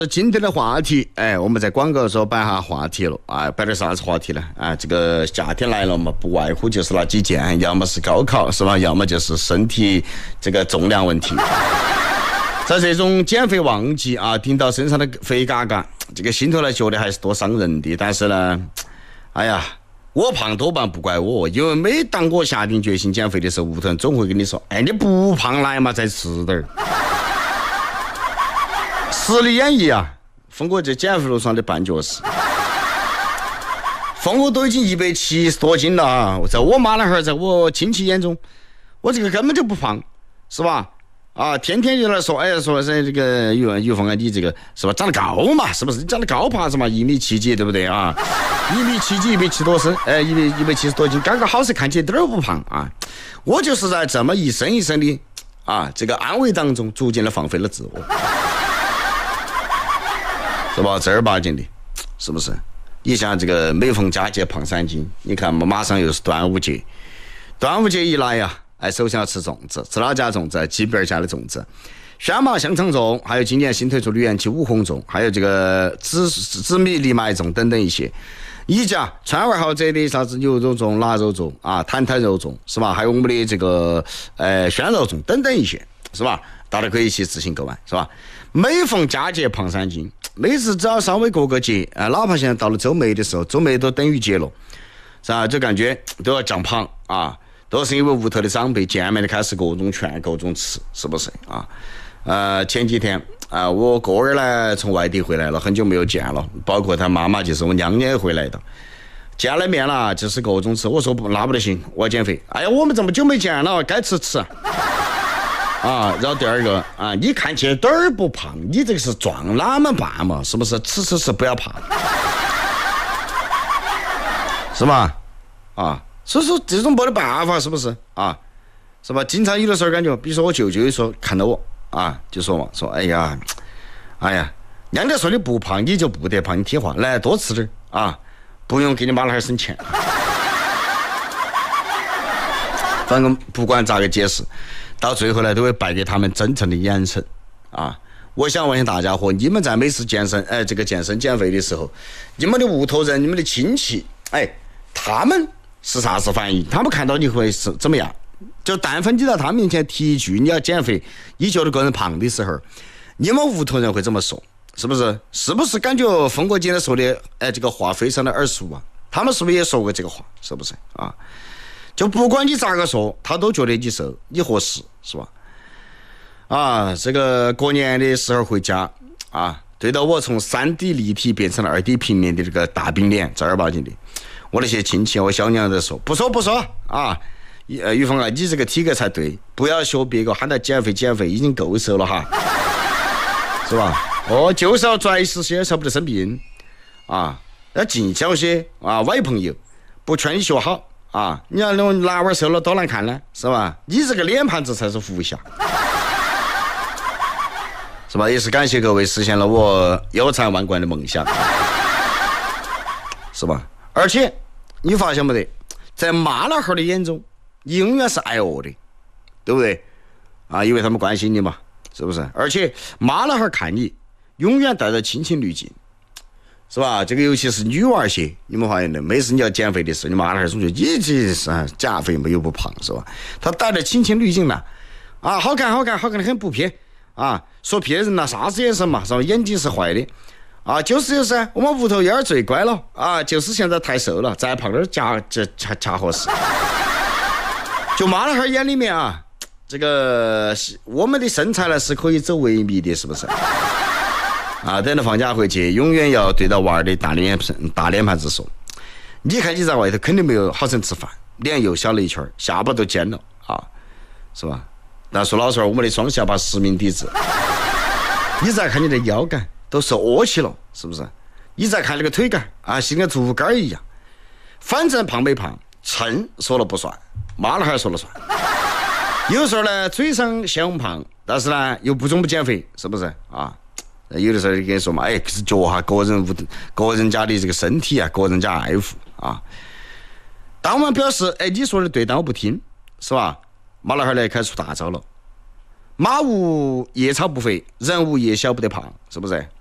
今天的话题，我们在广告的时候摆下话题了啊，摆点啥子话题呢？啊，这个夏天来了嘛，不外乎就是那几件，要么是高考是吧？要么就是身体这个重量问题。在这种减肥旺季啊，顶到身上的肥嘎嘎，这个心头呢觉得还是多伤人的。但是呢，哎呀，我胖多半不怪我，因为每当我下定决心减肥的时候，屋头人总会跟你说：“哎，你不胖来嘛，再吃点儿。”实力演绎啊，峰哥这减肥路上的绊脚石。峰哥都已经170多斤了啊，在我妈那儿，在我亲戚眼中，我这个根本就不胖，是吧？啊，天天就来说，说是这个于峰啊，你这个是吧，长得高嘛，是不是？你长得高怕什么？1.7米，对不对啊？1.7米，170多升，170多斤，刚刚好是看起来点儿不胖啊。我就是在这么一声一声的啊，这个安慰当中，逐渐的放飞了自我。是吧？正儿八经的，是不是？你像这个每逢佳节胖3斤，你看嘛，马上又是端午节，端午节一来呀，首先要吃粽子，吃哪家粽子？鸡边家的粽子，宣麻香肠粽，还有今年新推出的元气五红粽，还有这个紫米藜麦粽等等一些。一家川味好者的啥子牛肉粽、腊肉粽啊、坦坦肉粽是吧？还有我们的这个鲜肉粽等等一些是吧？大家可以一起自行购买是吧？每逢佳节胖3斤，每次只要稍微过个节哪怕现在到了周末的时候，周末都等于节了，是吧？就感觉都要降胖啊，都是因为屋头的长辈见面的开始各种劝、各种吃，是不是啊？前几天我哥儿呢从外地回来了，很久没有见了，包括他妈妈，就是我娘也回来的，见了面了就是各种吃。我说那不得行，我要减肥。哎呀，我们这么久没见了，该吃吃。啊，然后第二个啊，你看起来点儿不胖，你这个是壮哪么办嘛？是不是？吃不要胖，是吧？啊，所以说这种没得办法，是不是啊？是吧？经常有的时候感觉，比如说我舅舅说看到我啊，就说嘛，说哎呀，人家说你不胖，你就不得胖，你听话，来多吃点啊，不用给你妈那儿省钱。反正不管咋个解释。到最后呢，都会败给他们真诚的眼神啊！我想问一下大家伙，你们在每次健身减肥的时候，你们的屋头人、你们的亲戚，他们是啥子反应？他们看到你会是怎么样？就但凡你在他们面前提一句你要减肥，你觉得个人胖的时候，你们屋头人会怎么说？是不是？是不是感觉峰哥今天说的这个话非常的耳熟啊？他们是不是也说过这个话？是不是啊？就不管你咋个说，他都觉得你合适，是吧？啊，这个过年的时候回家啊，对到我从3D 立体变成了2D 平面的这个大饼脸，正儿八经的，我那些亲戚，我小娘在说，不说啊，于峰啊，你这个体格才对，不要学别个喊他减肥，已经够瘦了哈，是吧？哦，就是要拽实些，才不得生病啊，要尽孝些啊，歪朋友不劝你学好。啊，你要那男娃瘦了多难看呢，是吧？你这个脸盘子才是福相，是吧？也是感谢各位实现了我有才万贯的梦想，是吧？而且你发现没得，在妈老汉的眼中，你永远是挨饿的，对不对？啊，因为他们关心你嘛，是不是？而且妈老汉看你，永远带着亲情滤镜。是吧？这个尤其是女娃些，你们发现的，每次你要减肥的时候，你妈那儿总觉得你这是减肥没有不胖，是吧？他带着亲情滤镜呢，啊，好看的很不撇啊，说撇人呐，啥子眼神嘛，是吧？眼睛是坏的啊，就是我们屋头燕儿最乖了啊，就是现在太瘦了，再胖点恰合适。就妈那儿眼里面啊，这个我们的身材呢是可以走萎靡的，是不是？啊，等到放假回去，永远要对到娃儿的大脸盘子说：“你看你在外头肯定没有好生吃饭，脸又小了一圈，下巴都尖了啊，是吧？但说老实话，我们的双下巴实名抵制。你再看你的腰杆都是窝起了，是不是？你再看这个腿杆啊，像个竹竿一样。反正胖没胖，称说了不算，妈老汉说了算。有时候呢，嘴上嫌胖，但是呢又不准不减肥，是不是啊？”有的时候就跟你说嘛，是觉哈个人家的这个身体啊，个人家爱护啊。当我们表示，你说的对，但我不听，是吧？马老汉呢开始出大招了。马无夜超不肥，人无夜小不得胖，是不是？